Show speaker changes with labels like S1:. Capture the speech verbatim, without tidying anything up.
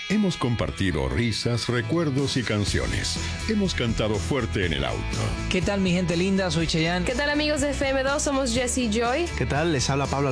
S1: Hemos compartido risas, recuerdos y canciones. Hemos cantado fuerte en el auto.
S2: ¿Qué tal, mi gente linda? Soy Chayanne.
S3: ¿Qué tal, amigos de F M dos? Somos Jesse y Joy.
S4: ¿Qué tal? Les habla Pablo